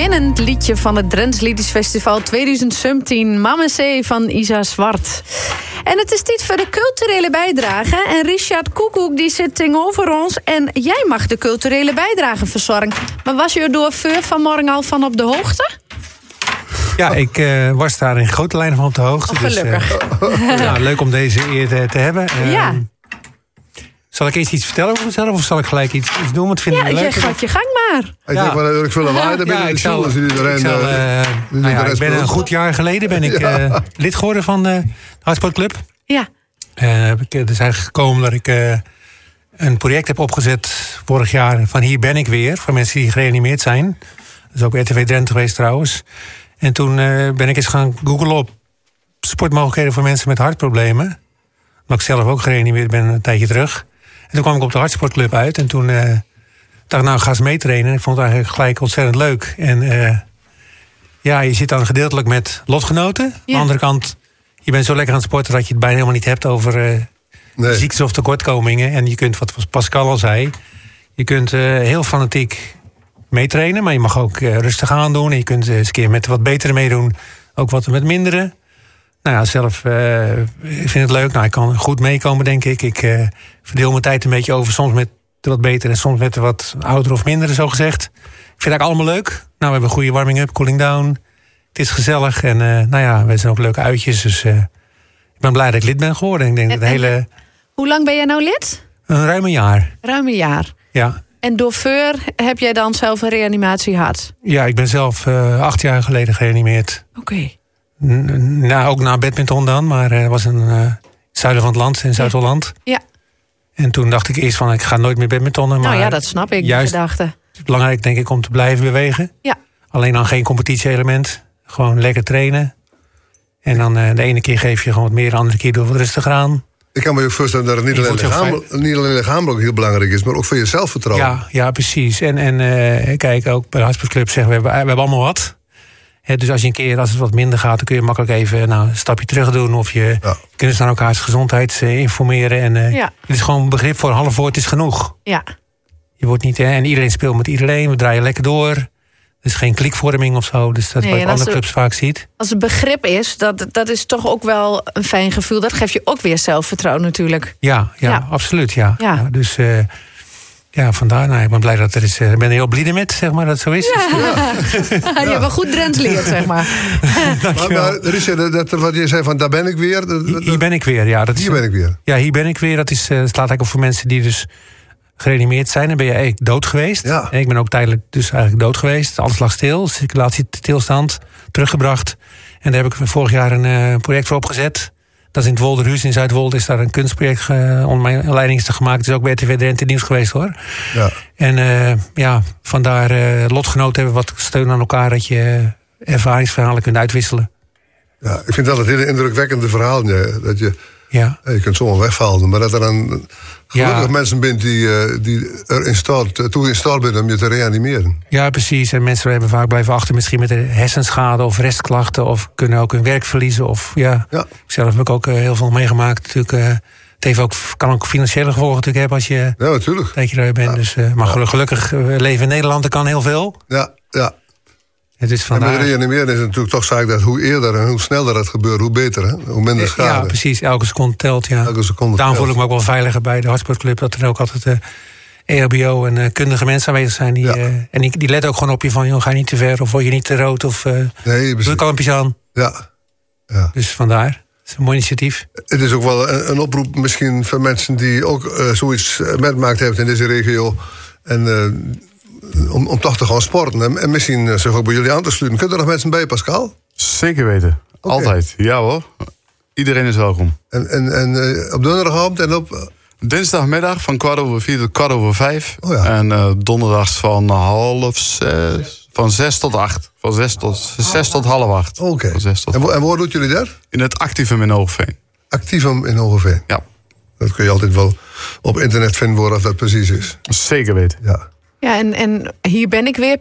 winnend liedje van het Drents Liedjesfestival 2017. Mama C van Isa Zwart. En het is tijd voor de culturele bijdrage. En Richard Koekoek die zit tegenover ons. En jij mag de culturele bijdrage verzorgen. Maar was je door vanmorgen al van op de hoogte? Ja, ik was daar in grote lijnen van op de hoogte. Gelukkig. Dus, leuk om deze eer te hebben. Ja. Zal ik eerst iets vertellen over mezelf of zal ik gelijk iets doen? Wat vind je leuk? Ja, gaat je gang maar. Ik denk wel, ik wil een waarde binnen de school. Ik ben een goed jaar geleden lid geworden van de Hartsportclub. Ja. Het is eigenlijk gekomen dat ik een project heb opgezet vorig jaar van Hier ben ik weer. Voor mensen die gereanimeerd zijn. Dat is ook bij RTV Drenthe geweest trouwens. En toen ben ik eens gaan googlen op sportmogelijkheden voor mensen met hartproblemen. Omdat ik zelf ook gereanimeerd ben een tijdje terug. En toen kwam ik op de Hartsportclub uit. En toen dacht ik, ga eens meetrainen. En ik vond het eigenlijk gelijk ontzettend leuk. En je zit dan gedeeltelijk met lotgenoten. Ja. Aan de andere kant, je bent zo lekker aan het sporten dat je het bijna helemaal niet hebt over ziektes of tekortkomingen. En je kunt, wat Pascal al zei, je kunt heel fanatiek meetrainen. Maar je mag ook rustig aandoen. En je kunt eens een keer met wat betere meedoen. Ook wat met mindere. Nou ja, zelf ik vind het leuk. Nou, ik kan goed meekomen, denk ik. Ik verdeel mijn tijd een beetje over. Soms met de wat beter en soms met de wat ouder of mindere, zo gezegd. Ik vind het allemaal leuk. Nou, we hebben een goede warming-up, cooling down. Het is gezellig. En we zijn ook leuke uitjes. Dus ik ben blij dat ik lid ben geworden. Ik denk hoe lang ben jij nou lid? Ruim een jaar. Ruim een jaar. Ja. En door heb jij dan zelf een reanimatie gehad? Ja, ik ben zelf 8 jaar geleden gereanimeerd. Oké. Ook na badminton dan, maar dat was in het zuiden van het land, in Zuid-Holland. Ja. En toen dacht ik eerst van, ik ga nooit meer badmintonnen. Maar ja, dat snap ik, juist die gedachte. Het is belangrijk, denk ik, om te blijven bewegen. Ja. Alleen dan geen competitie-element. Gewoon lekker trainen. En dan de ene keer geef je gewoon wat meer, de andere keer doe je wat rustiger aan. Ik kan me ook voorstellen dat het niet alleen lichamelijk heel belangrijk is, maar ook voor je zelfvertrouwen. Ja, precies. En kijk, ook bij de Hartsportclub zeggen we hebben allemaal wat. Dus als het wat minder gaat, dan kun je makkelijk even een stapje terug doen. Of je kunt dus naar elkaars gezondheid informeren. En het is gewoon begrip voor half woord is genoeg. Ja. Je wordt niet, en iedereen speelt met iedereen. We draaien lekker door. Er is geen klikvorming of zo. Dus dat is wat je andere clubs vaak ziet. Als het begrip is, dat is toch ook wel een fijn gevoel. Dat geeft je ook weer zelfvertrouwen natuurlijk. Ja. Absoluut. Ja. Dus vandaar, ik ben blij dat er is. Ik ben er heel blij met, zeg maar, dat het zo is. Ja. Je hebt wel goed Drents leerd, zeg maar. Maar Richard, wat je zei van, daar ben ik weer. Hier ben ik weer, ja. Hier ben ik weer. Ja, hier ben ik weer. Dat slaat eigenlijk op voor mensen die dus gereanimeerd zijn. Dan ben je eigenlijk dood geweest. Ja. Ik ben ook tijdelijk dus eigenlijk dood geweest. Alles lag stil, circulatie stilstand, teruggebracht. En daar heb ik vorig jaar een project voor opgezet. Dat is in het Wolderhuis in Zuidwolde is daar een kunstproject onder mijn leiding gemaakt. Het is ook bij RTV Drenthe nieuws geweest, hoor. Ja. En vandaar lotgenoten hebben wat steun aan elkaar, dat je ervaringsverhalen kunt uitwisselen. Ja, ik vind dat het hele indrukwekkende verhaal. Dat je kunt zomaar wegvallen, maar dat er dan gelukkig mensen bent die er in staat zijn om je te reanimeren. Ja, precies. En mensen hebben vaak blijven achter misschien met hersenschade of restklachten, of kunnen ook hun werk verliezen. Of zelf heb ik ook heel veel meegemaakt. Natuurlijk, het kan ook financiële gevolgen natuurlijk hebben als je natuurlijk. Dat je daar bent. Ja. Dus, maar gelukkig leven in Nederland, dat kan heel veel. Ja. Dus en met reanimeren is het natuurlijk toch zaak dat hoe eerder en hoe sneller het gebeurt, hoe beter. Hè? Hoe minder schade. Ja, precies. Elke seconde telt. Ja. Daarom voel ik me ook wel veiliger bij de Hartsportclub. Dat er ook altijd EHBO en kundige mensen aanwezig zijn. Die letten ook gewoon op je van, ga je niet te ver of word je niet te rood. Of doe ik kalmpjes aan. Ja. Dus vandaar. Het is een mooi initiatief. Het is ook wel een oproep misschien voor mensen die ook zoiets meegemaakt hebben in deze regio. En om toch te gaan sporten. En misschien zich ook bij jullie aan te sluiten. Kunt er nog mensen bij, Pascal? Zeker weten. Okay. Altijd. Ja hoor. Iedereen is welkom. En op donderdagavond en op... Dinsdagmiddag van 4:15 tot 5:15. Oh ja. En donderdags van 5:30. Van 6 tot 8. Van 6 tot 7:30. Oké. En waar doet jullie dat? In het Activum in Hoogeveen. Activum in Hoogeveen? Ja. Dat kun je altijd wel op internet vinden waar dat precies is. Zeker weten. Ja. Ja, en hier ben ik weer.